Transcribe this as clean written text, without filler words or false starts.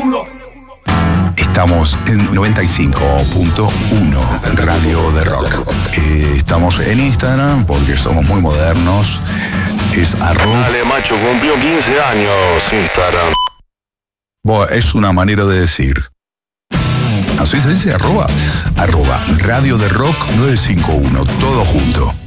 Estamos en 95.1 Radio de Rock. Estamos en Instagram porque somos muy modernos. Es arroba. Dale, macho, cumplió 15 años Instagram. Bueno, es una manera de decir. Así se dice, arroba Radio de Rock 951, todo junto.